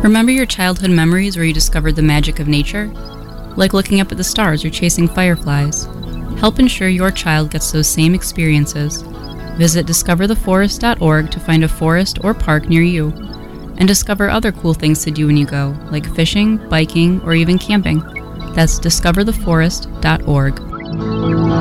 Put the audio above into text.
Remember your childhood memories where you discovered the magic of nature? Like looking up at the stars or chasing fireflies? Help ensure your child gets those same experiences. Visit discovertheforest.org to find a forest or park near you, and discover other cool things to do when you go, like fishing, biking, or even camping. That's discovertheforest.org.